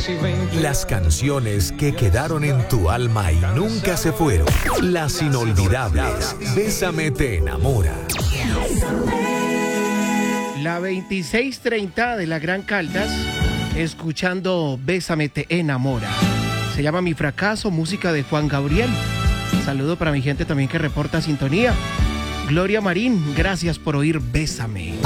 Las canciones que quedaron en tu alma y nunca se fueron. Las inolvidables. Bésame te enamora. La 26:30 de la Gran Caldas, escuchando Bésame te enamora. Se llama Mi fracaso, música de Juan Gabriel. Saludo para mi gente también que reporta sintonía. Gloria Marín, gracias por oír Bésame.